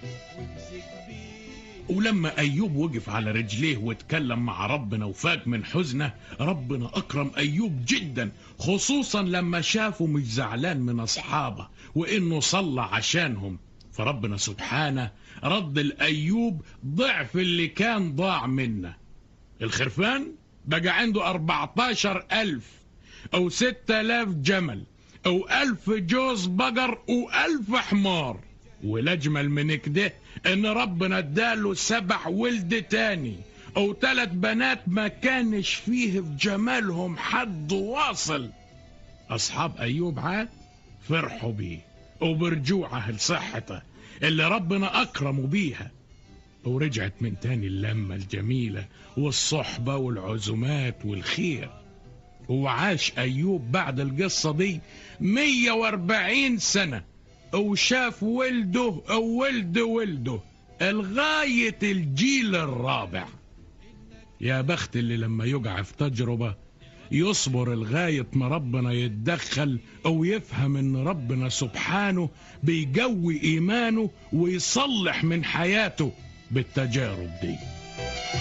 ولما أيوب وقف على رجليه واتكلم مع ربنا وفاق من حزنه، ربنا أكرم أيوب جدا، خصوصا لما شافه مش زعلان من أصحابه وإنه صلى عشانهم. فربنا سبحانه رد لأيوب ضعف اللي كان ضاع منه. الخرفان بقى عنده 14,000 أو 6,000 جمل أو 1000 جوز بقر و1000 حمار. والأجمل من كده إن ربنا اداله 7 ولد تاني أو 3 بنات ما كانش فيه في جمالهم حد واصل. أصحاب أيوب عاد فرحوا بيه وبرجوعه لصحته اللي ربنا أكرمه بيها، ورجعت من تاني اللمة الجميلة والصحبة والعزومات والخير. وعاش أيوب بعد القصة دي 140 سنة، وشاف ولده أو ولد ولده لغاية الجيل الرابع. يا بخت اللي لما يقع في تجربة يصبر لغاية ما ربنا يتدخل أو يفهم إن ربنا سبحانه بيقوي إيمانه ويصلح من حياته بالتجارب دي.